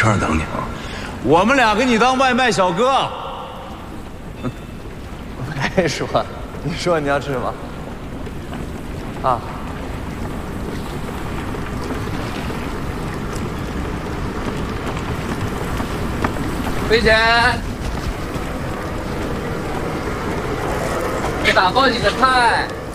车上等你啊。我们俩给你当外卖小哥。 没说，你说你要吃什么？啊？ 飞姐，给打包几个菜。